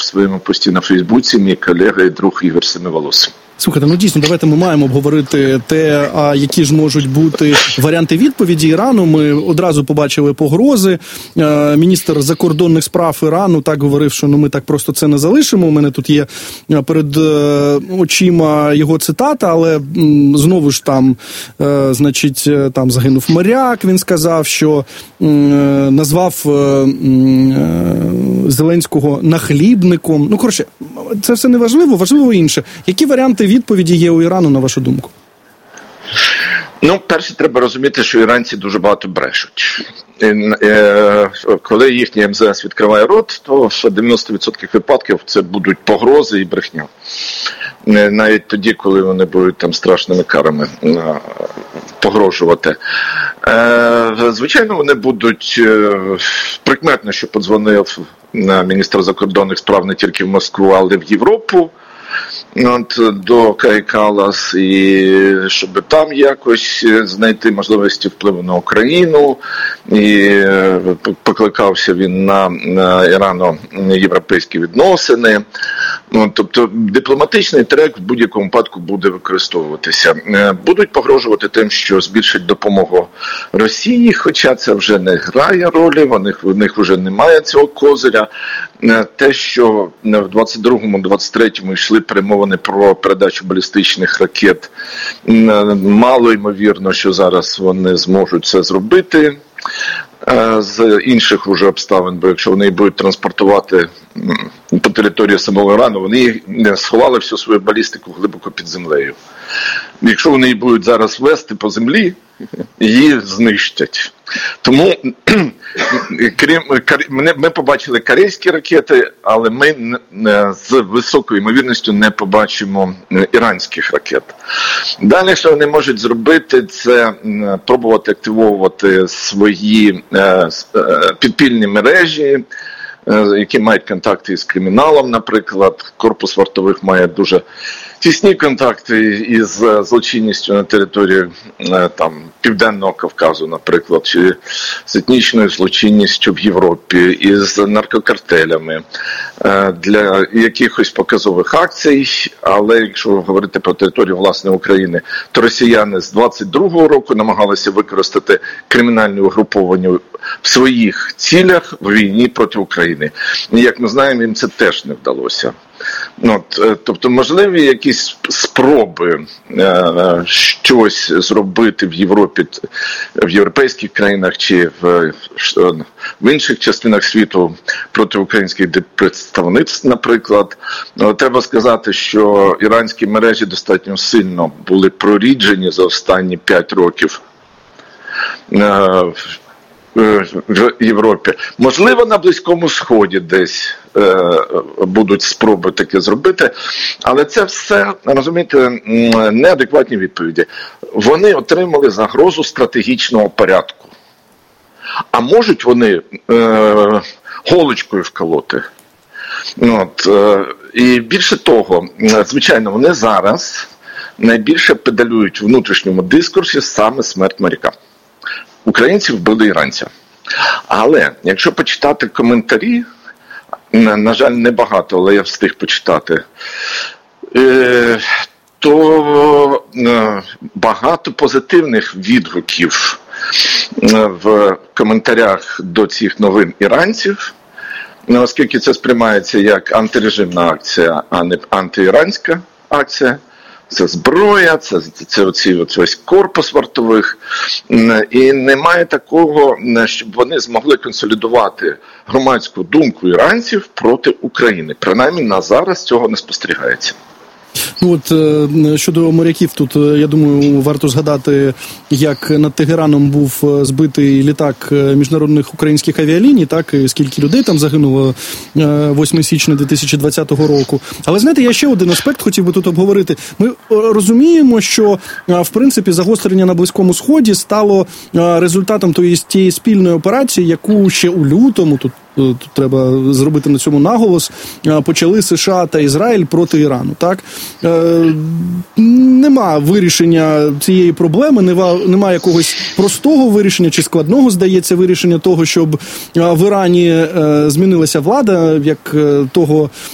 своєму пості на Фейсбуці мій колега і друг Ігор Семиволос. Слухайте, ну дійсно, давайте ми маємо обговорити те, які ж можуть бути варіанти відповіді Ірану. Ми одразу побачили погрози. Міністр закордонних справ Ірану так говорив, що ми так просто це не залишимо. У мене тут є перед очима його цитата, але знову ж там, там загинув моряк, він сказав, що назвав Зеленського нахлібником. Ну, коротше, це все не важливо, важливо інше. Які варіанти відповіді є у Ірану, на вашу думку? Ну, перше, треба розуміти, що іранці дуже багато брешуть. Коли їхній МЗС відкриває рот, то в 90% випадків це будуть погрози і брехня. Навіть тоді, коли вони будуть там страшними карами погрожувати. Звичайно, вони будуть прикметно, що подзвонив міністр закордонних справ не тільки в Москву, але й в Європу. До Каї Каллас, і щоб там якось знайти можливості впливу на Україну, і покликався він на ірано-європейські відносини. Тобто дипломатичний трек в будь-якому випадку буде використовуватися. Будуть погрожувати тим, що збільшать допомогу Росії, хоча це вже не грає ролі, в них вже немає цього козиря. Те, що в 22-23 йшли перемовини про передачу балістичних ракет, мало ймовірно, що зараз вони зможуть це зробити. З інших уже обставин, бо якщо вони будуть транспортувати по території самого Ірану, вони сховали всю свою балістику глибоко під землею. Якщо вони її будуть зараз вести по землі, її знищать. Тому ми побачили корейські ракети, але ми з високою ймовірністю не побачимо іранських ракет. Далі, що вони можуть зробити, це пробувати активовувати свої підпільні мережі, які мають контакти із криміналом, наприклад. Корпус вартових має дуже тісні контакти із злочинністю на території Південного Кавказу, наприклад, чи з етнічною злочинністю в Європі, із наркокартелями для якихось показових акцій. Але якщо говорити про територію власне України, то росіяни з 22-го року намагалися використати кримінальні угруповання в своїх цілях в війні проти України. І, як ми знаємо, їм це теж не вдалося. Тобто, можливі якісь спроби щось зробити в Європі, в європейських країнах чи в інших частинах світу проти українських представництв, наприклад. Треба сказати, що іранські мережі достатньо сильно були проріджені за останні 5 років в Європі. Можливо, на Близькому Сході десь будуть спроби таке зробити, але це все, розумієте, неадекватні відповіді. Вони отримали загрозу стратегічного порядку. А можуть вони голочкою вколоти? І більше того, звичайно, вони зараз найбільше педалюють в внутрішньому дискурсі саме смерть моряка. Українці вбили іранця. Але якщо почитати коментарі, на жаль, небагато, але я встиг почитати, то багато позитивних відгуків в коментарях до цих новин іранців, оскільки це сприймається як антирежимна акція, а не антиіранська акція. Це зброя, це весь корпус вартових. І немає такого, щоб вони змогли консолідувати громадську думку іранців проти України. Принаймні на зараз цього не спостерігається. Щодо моряків, тут, я думаю, варто згадати, як над Тегераном був збитий літак міжнародних українських авіаліній, так, і скільки людей там загинуло 8 січня 2020 року. Але, знаєте, я ще один аспект хотів би тут обговорити. Ми розуміємо, що, в принципі, загострення на Близькому Сході стало результатом тієї спільної операції, яку ще у лютому, тут треба зробити на цьому наголос, почали США та Ізраїль проти Ірану. Так? Нема вирішення цієї проблеми, нема якогось простого вирішення чи складного, здається, вирішення того, щоб в Ірані змінилася влада, як того